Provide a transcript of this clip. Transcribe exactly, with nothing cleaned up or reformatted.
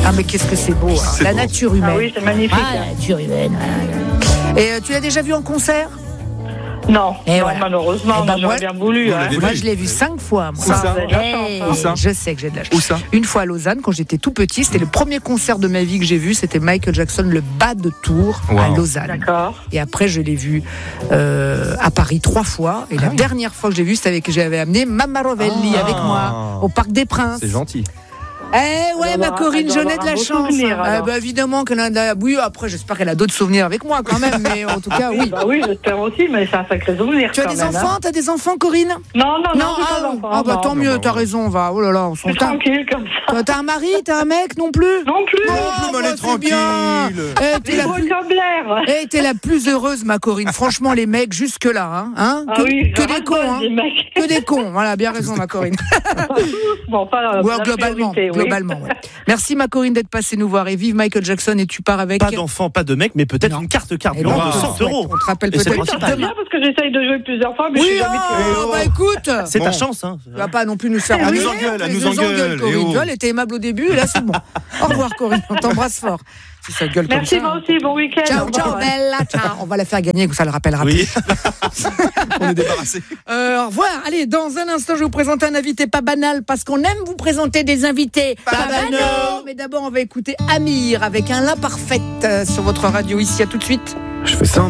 Ah, mais qu'est-ce que c'est beau, hein. C'est La beau. nature humaine. Ah oui, c'est magnifique. Ah, la nature humaine. Et euh, tu l'as déjà vu en concert? Non, Et non voilà. malheureusement, Eh ben, moi, j'aurais moi, bien voulu. vous Hein. l'avez Moi, vu. je l'ai vu cinq fois. Moi. Où ça vous avez de la chance, Hey, hein. Où ça je sais que j'ai de la chance. Où ça? Une fois à Lausanne, quand j'étais tout petit, c'était le premier concert de ma vie que j'ai vu. C'était Michael Jackson, le bas de Tours à Wow. Lausanne. D'accord. Et après, je l'ai vu euh, à Paris trois fois. Et la dernière fois que je l'ai vu, c'était avec j'avais amené Mamma Rovelli Ah. avec moi au Parc des Princes. C'est gentil. Eh ouais, Elle ma doit Corinne, avoir- j'en ai elle de doit la avoir un chance. beau souvenir, Ah, alors. bah, évidemment qu'elle a de la... Oui, après, j'espère qu'elle a d'autres souvenirs avec moi quand même. Mais en tout cas, oui. Bah oui, j'espère aussi, mais c'est un sacré souvenir. Tu as quand des même, enfants hein. T'as des enfants, Corinne? Non, non, non, Non, j'ai pas ah, d'enfants. ah, bah non, tant non, mieux, non, t'as non. raison, on va. Oh là là, on s'en Je suis tranquille comme ça. Toi, t'as un mari, t'as un mec non plus? Non plus. Non Ah, plus, mais elle bah, est c'est tranquille. bien. Eh, t'es Les la beaux plus... comme l'air. eh, t'es la plus heureuse, ma Corinne. Franchement, les mecs, jusque-là, hein, hein Ah que, oui, que je des rate cons, pas hein. des mecs. Que des cons. Voilà, bien raison, ma Corinne. Bon, pas Ou la alors, globalement, priorité, oui. globalement. Ouais. Merci, ma Corinne, d'être passée nous voir. Et vive Michael Jackson. Et tu pars avec. Pas d'enfant, pas de mec, mais peut-être Non. une carte Eh ben, carburant on de te cent souhaite. euros. On te rappelle Et c'est peut-être le C'est principal. bien parce que j'essaye de jouer plusieurs fois, mais je Oui, suis jamais oh, tirée. bah écoute. C'est Bon. ta chance, hein. Tu vas pas non plus nous faire Elle nous engueuler, engueule, elle tu nous engueule, Corinne. eh oh. Tu vois, elle était aimable au début, et là c'est bon. Au revoir, Corinne. On t'embrasse fort. Si ça gueule comme Merci, ça. moi aussi, bon week-end. Ciao, Au ciao, revoir. bella, ciao. On va la faire gagner, ça le rappellera plus. Oui. On est débarrassé. Euh, au revoir. Allez, dans un instant, je vais vous présenter un invité pas banal parce qu'on aime vous présenter des invités pas, banaux. Mais d'abord, on va écouter Amir avec un l'imparfaite euh, sur votre radio ici. À tout de suite. Je fais ça.